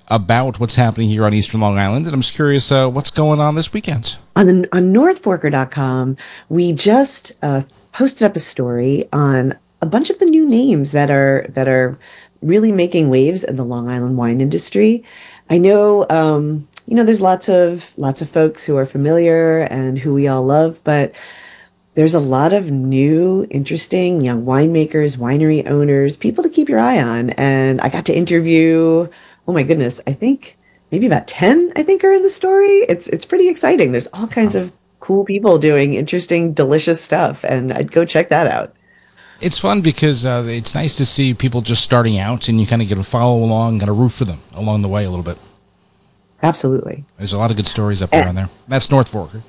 about what's happening here on Eastern Long Island, and I'm just curious what's going on this weekend. On northforker.com, we just posted up a story on a bunch of the new names that are really making waves in the Long Island wine industry. I know, there's lots of folks who are familiar and who we all love, but there's a lot of new, interesting young winemakers, winery owners, people to keep your eye on. And I got to interview, oh my goodness, I think maybe about 10, I think, are in the story. It's pretty exciting. There's all kinds of cool people doing interesting, delicious stuff, and I'd go check that out. It's fun because it's nice to see people just starting out, and you kind of get to follow along, kind of root for them along the way a little bit. Absolutely. There's a lot of good stories up there on there. That's North Forker.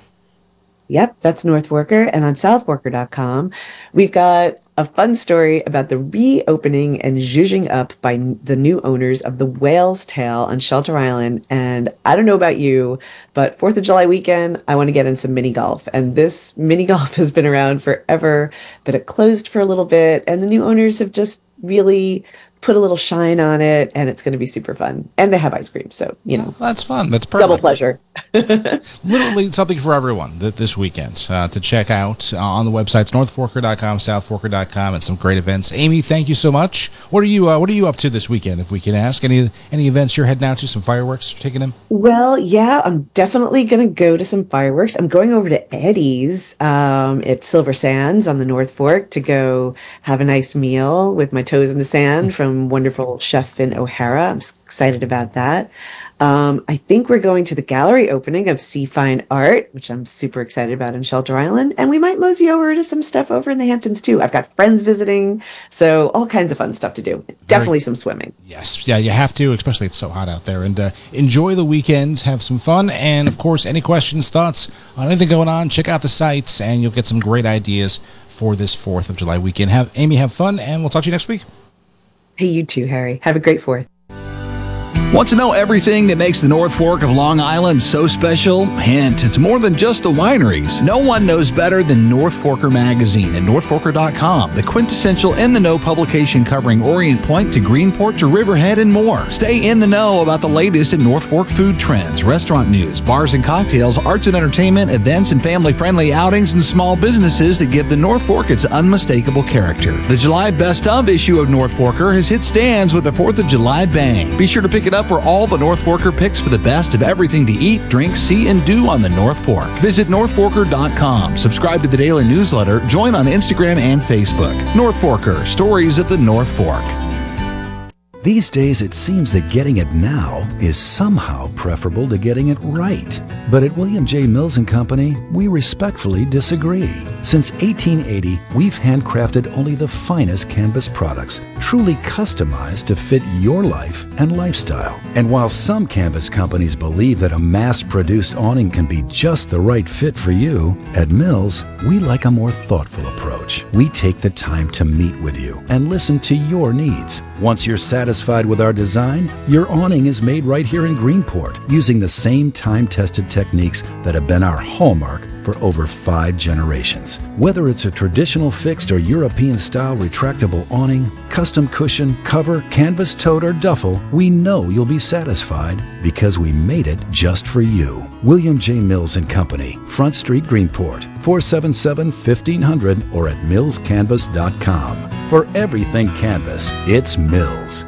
Yep, that's North Forker. And on southforker.com, we've got a fun story about the reopening and zhuzhing up by the new owners of the Whale's Tail on Shelter Island. And I don't know about you, but 4th of July weekend, I want to get in some mini golf. And this mini golf has been around forever, but it closed for a little bit. And the new owners have just really put a little shine on it, and it's going to be super fun. And they have ice cream, so, Well, that's fun. That's perfect. Double pleasure. Literally something for everyone this weekend to check out on the websites, northforker.com, southforker.com, and some great events. Amy, thank you so much. What are you up to this weekend, if we can ask? Any events you're heading out to, some fireworks you're taking in? Well, yeah, I'm definitely going to go to some fireworks. I'm going over to Eddie's at Silver Sands on the North Fork to go have a nice meal with my toes in the sand from wonderful Chef Finn O'Hara. I'm excited about that. I think we're going to the gallery opening of Sea Fine Art, which I'm super excited about in Shelter Island. And we might mosey over to some stuff over in the Hamptons too. I've got friends visiting, so all kinds of fun stuff to do. Definitely some swimming. Yes. Yeah, you have to, especially it's so hot out there. And enjoy the weekend, have some fun. And of course, any questions, thoughts on anything going on, check out the sites and you'll get some great ideas for this 4th of July weekend. Amy, have fun, and we'll talk to you next week. Hey, you too, Harry. Have a great 4th. Want to know everything that makes the North Fork of Long Island so special? Hint, it's more than just the wineries. No one knows better than North Forker Magazine and northforker.com, the quintessential in-the-know publication covering Orient Point to Greenport to Riverhead and more. Stay in the know about the latest in North Fork food trends, restaurant news, bars and cocktails, arts and entertainment, events and family-friendly outings, and small businesses that give the North Fork its unmistakable character. The July Best Of issue of North Forker has hit stands with the 4th of July bang. Be sure to pick it up for all the North Forker picks for the best of everything to eat, drink, see, and do on the North Fork. Visit northforker.com, subscribe to the daily newsletter, join on Instagram and Facebook. North Forker, stories of the North Fork. These days, it seems that getting it now is somehow preferable to getting it right. But at William J. Mills & Company, we respectfully disagree. Since 1880, we've handcrafted only the finest canvas products, truly customized to fit your life and lifestyle. And while some canvas companies believe that a mass-produced awning can be just the right fit for you, at Mills, we like a more thoughtful approach. We take the time to meet with you and listen to your needs. Once you're satisfied with our design, your awning is made right here in Greenport using the same time-tested techniques that have been our hallmark for over 5 generations. Whether it's a traditional fixed or European-style retractable awning, custom cushion, cover, canvas tote, or duffel, we know you'll be satisfied because we made it just for you. William J. Mills & Company, Front Street, Greenport, 477-1500 or at millscanvas.com. For everything canvas, it's Mills.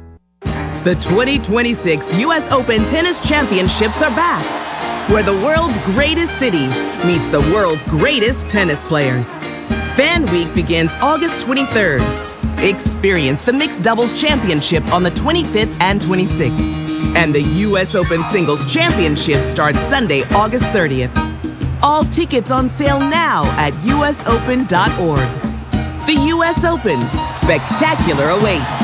The 2026 U.S. Open Tennis Championships are back, where the world's greatest city meets the world's greatest tennis players. Fan Week begins August 23rd. Experience the Mixed Doubles Championship on the 25th and 26th. And the U.S. Open Singles Championship starts Sunday, August 30th. All tickets on sale now at usopen.org. The U.S. Open. Spectacular awaits.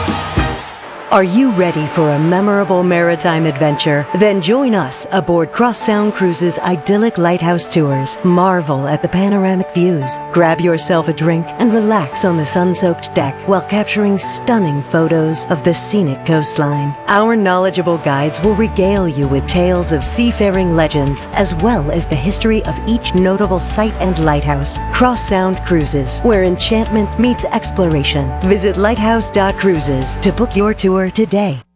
Are you ready for a memorable maritime adventure? Then join us aboard Cross Sound Cruises' idyllic lighthouse tours. Marvel at the panoramic views. Grab yourself a drink and relax on the sun-soaked deck while capturing stunning photos of the scenic coastline. Our knowledgeable guides will regale you with tales of seafaring legends as well as the history of each notable site and lighthouse. Cross Sound Cruises, where enchantment meets exploration. Visit lighthouse.cruises to book your tour today.